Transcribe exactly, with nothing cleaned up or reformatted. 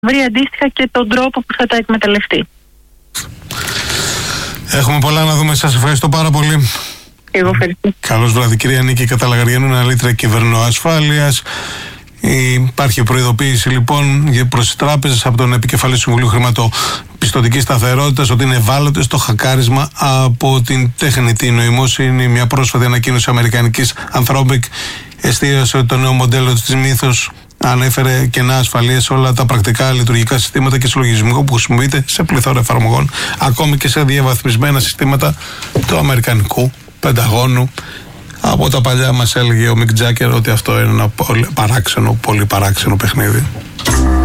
βρει αντίστοιχα και τον τρόπο που θα τα εκμεταλλευτεί. Έχουμε πολλά να δούμε. Σας ευχαριστώ πάρα πολύ. Εγώ ευχαριστώ. Καλώς βράδυ, κυρία Νίκη Καταλαγαριανού, αναλύτρια κυβερνοασφάλειας. Υπάρχει προειδοποίηση λοιπόν προς τις τράπεζες από τον επικεφαλής του Συμβουλίου Χρηματοπιστωτικής Σταθερότητας ότι είναι ευάλωτες στο χακάρισμα από την τεχνητή νοημοσύνη. Μια πρόσφατη ανακοίνωση αμερικανικής Anthropic εστίασε ότι το νέο μοντέλο της Μύθος ανέφερε κενά ασφαλείας σε όλα τα πρακτικά λειτουργικά συστήματα και σε λογισμικό που χρησιμοποιείται σε πληθώρα εφαρμογών, ακόμη και σε διαβαθμισμένα συστήματα του αμερικανικού Πενταγώνου. Από τα παλιά μας έλεγε ο Μικ Τζάκερ ότι αυτό είναι ένα πολύ παράξενο, πολύ παράξενο παιχνίδι.